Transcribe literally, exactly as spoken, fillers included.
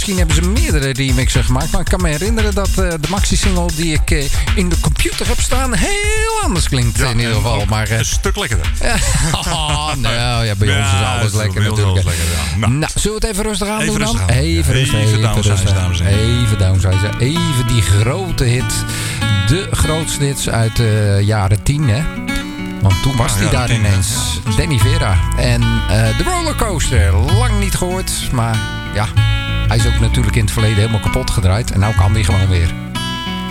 misschien hebben ze meerdere remixen gemaakt. Maar ik kan me herinneren dat uh, de maxi-single die ik uh, in de computer heb staan heel anders klinkt ja, in ieder geval. Maar, uh, een stuk lekkerder. oh, nou ja, bij ja, ons is alles lekker natuurlijk. Lekker, ja. nou. nou, zullen we het even rustig aan even doen rustig dan? Aan. Even ja, rustig. Even downsize, dames en heren. Even downsize. Even die grote hit. De grootste hits uit de jaren tien, hè? Want toen was hij ja, daar ineens. Ja, Danny Vera. En uh, de Rollercoaster. Lang niet gehoord. Maar ja, hij is ook natuurlijk in het verleden helemaal kapot gedraaid. En nou kan hij gewoon weer.